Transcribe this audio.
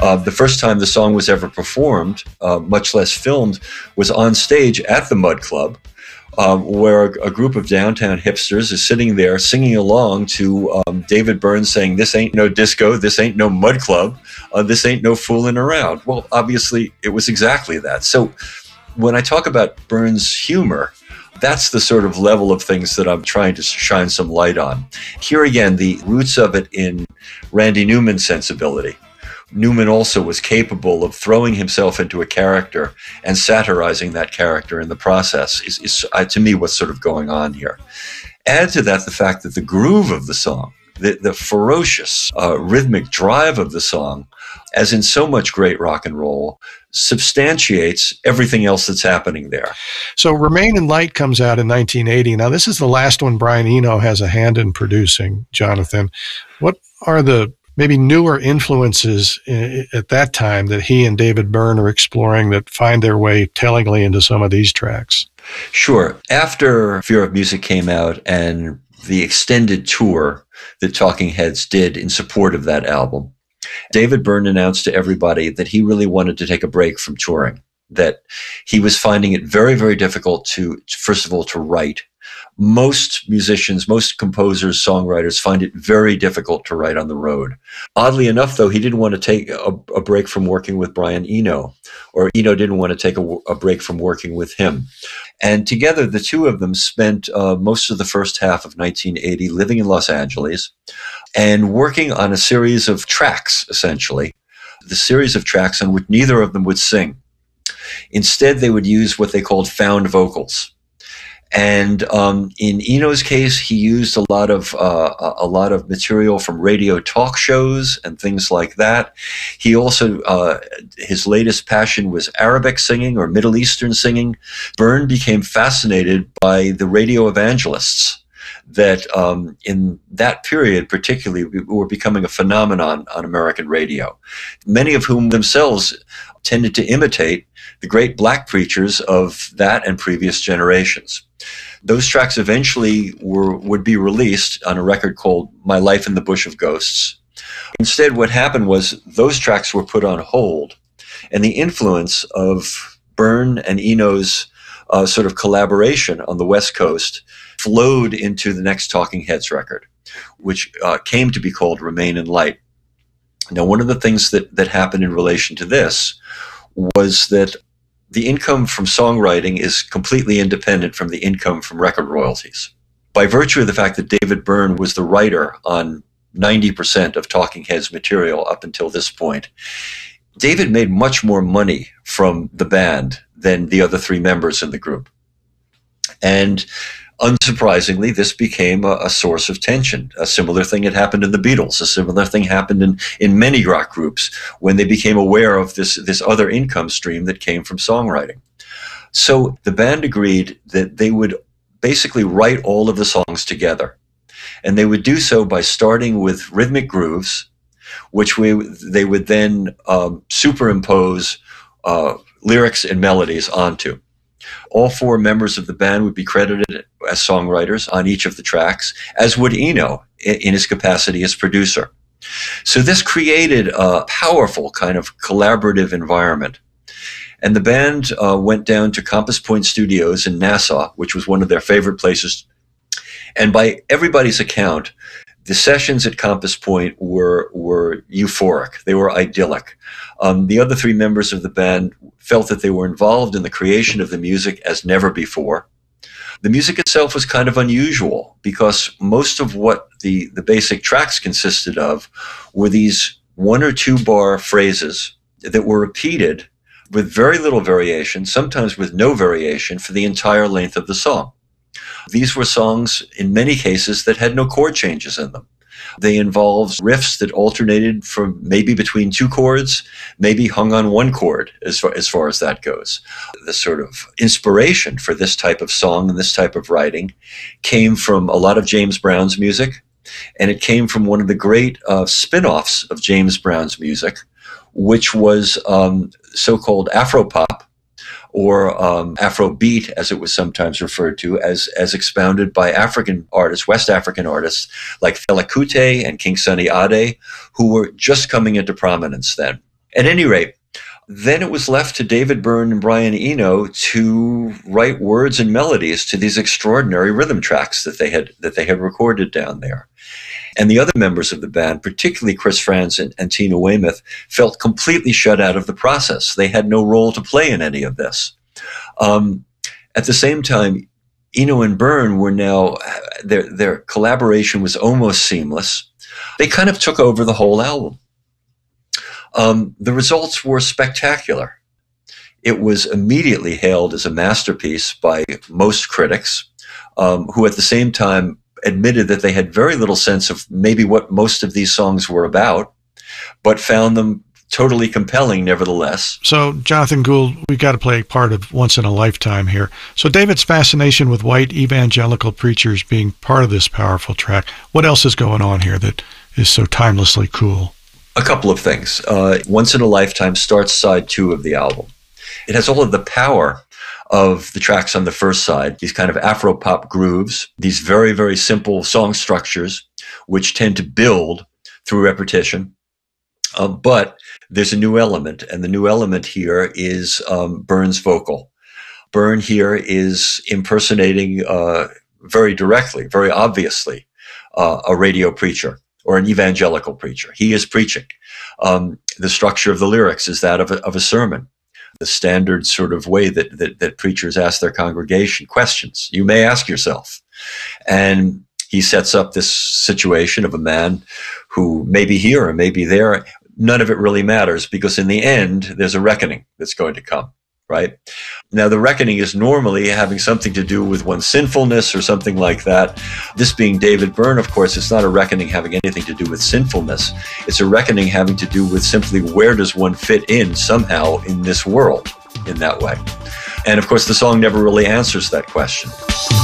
The first time the song was ever performed, much less filmed, was on stage at the Mud Club, where a group of downtown hipsters is sitting there singing along to David Byrne saying, "This ain't no disco, this ain't no Mud Club, this ain't no fooling around." Well, obviously, it was exactly that. So when I talk about Byrne's humor, that's the sort of level of things that I'm trying to shine some light on. Here again, the roots of it in Randy Newman's sensibility. Newman also was capable of throwing himself into a character and satirizing that character in the process is to me, what's sort of going on here. Add to that the fact that the groove of the song, the ferocious rhythmic drive of the song, as in so much great rock and roll, substantiates everything else that's happening there. So Remain in Light comes out in 1980. Now, this is the last one Brian Eno has a hand in producing, Jonathan. What are the maybe newer influences at that time that he and David Byrne are exploring that find their way tellingly into some of these tracks? Sure. After Fear of Music came out and the extended tour that Talking Heads did in support of that album, David Byrne announced to everybody that he really wanted to take a break from touring, that he was finding it very, very difficult to, first of all, to write. Most musicians, most composers, songwriters find it very difficult to write on the road. Oddly enough, though, he didn't want to take a break from working with Brian Eno, or Eno didn't want to take a break from working with him. And together, the two of them spent most of the first half of 1980 living in Los Angeles and working on a series of tracks, essentially, the series of tracks on which neither of them would sing. Instead, they would use what they called found vocals. And in Eno's case, he used a lot of material from radio talk shows and things like that. He also his latest passion was Arabic singing or Middle Eastern singing. Byrne became fascinated by the radio evangelists that in that period particularly were becoming a phenomenon on American radio, many of whom themselves tended to imitate the great black preachers of that and previous generations. Those tracks eventually would be released on a record called My Life in the Bush of Ghosts. Instead, what happened was those tracks were put on hold, and the influence of Byrne and Eno's sort of collaboration on the West Coast flowed into the next Talking Heads record, which came to be called Remain in Light. Now, one of the things that happened in relation to this was that the income from songwriting is completely independent from the income from record royalties. By virtue of the fact that David Byrne was the writer on 90% of Talking Heads material up until this point, David made much more money from the band than the other three members in the group. And unsurprisingly, this became a source of tension. A similar thing had happened in the Beatles. A similar thing happened in many rock groups when they became aware of this other income stream that came from songwriting. So the band agreed that they would basically write all of the songs together. And they would do so by starting with rhythmic grooves, which they would then superimpose lyrics and melodies onto. All four members of the band would be credited as songwriters on each of the tracks, as would Eno in his capacity as producer. So this created a powerful kind of collaborative environment. And the band went down to Compass Point Studios in Nassau, which was one of their favorite places. And by everybody's account, the sessions at Compass Point were euphoric. They were idyllic. The other three members of the band felt that they were involved in the creation of the music as never before. The music itself was kind of unusual because most of what the basic tracks consisted of were these 1 or 2 bar phrases that were repeated with very little variation, sometimes with no variation, for the entire length of the song. These were songs, in many cases, that had no chord changes in them. They involved riffs that alternated from maybe between 2 chords, maybe hung on 1 chord as far as that goes. The sort of inspiration for this type of song and this type of writing came from a lot of James Brown's music, and it came from one of the great spin-offs of James Brown's music, which was so-called Afropop, or Afrobeat, as it was sometimes referred to, as expounded by African artists, West African artists, like Fela Kuti and King Sunny Ade, who were just coming into prominence then. At any rate, then it was left to David Byrne and Brian Eno to write words and melodies to these extraordinary rhythm tracks that they had recorded down there. And the other members of the band, particularly Chris Frantz and Tina Weymouth, felt completely shut out of the process. They had no role to play in any of this. At the same time, Eno and Byrne were now, their collaboration was almost seamless. They kind of took over the whole album. The results were spectacular. It was immediately hailed as a masterpiece by most critics, who at the same time admitted that they had very little sense of maybe what most of these songs were about, but found them totally compelling nevertheless. So, Jonathan Gould, we've got to play part of Once in a Lifetime here. So David's fascination with white evangelical preachers being part of this powerful track, what else is going on here that is so timelessly cool? A couple of things. Once in a Lifetime starts side 2 of the album. It has all of the power of the tracks on the first side, these kind of Afro-pop grooves, these very, very simple song structures, which tend to build through repetition. But there's a new element, and the new element here is Byrne's vocal. Byrne here is impersonating very directly, very obviously, a radio preacher or an evangelical preacher. He is preaching. The structure of the lyrics is that of a sermon. The standard sort of way that preachers ask their congregation questions you may ask yourself. And he sets up this situation of a man who may be here or may be there. None of it really matters, because in the end, there's a reckoning that's going to come, right? Now, the reckoning is normally having something to do with one's sinfulness or something like that. This being David Byrne, of course, it's not a reckoning having anything to do with sinfulness. It's a reckoning having to do with simply where does one fit in somehow in this world in that way. And of course, the song never really answers that question.